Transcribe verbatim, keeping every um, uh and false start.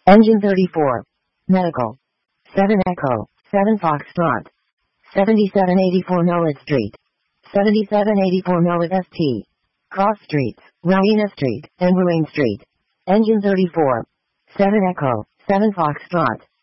Engine thirty-four. Medical. seven Echo, seven Foxtrot. seventy-seven eighty-four Millett Street. seventy-seven eighty-four Millett S T. Cross Streets, Rowena Street, and Ruane Street. Engine thirty-four. seven Echo, seven Foxtrot.